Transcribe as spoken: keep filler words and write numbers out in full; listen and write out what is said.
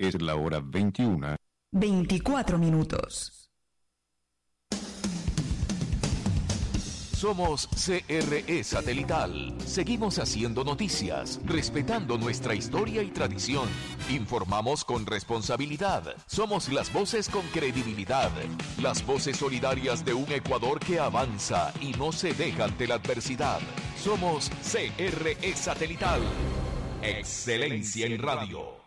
Es la hora veintiuna. veinticuatro minutos. Somos C R E Satelital. Seguimos haciendo noticias, respetando nuestra historia y tradición. Informamos con responsabilidad. Somos las voces con credibilidad. Las voces solidarias de un Ecuador que avanza y no se deja ante la adversidad. Somos C R E Satelital. Excelencia en radio.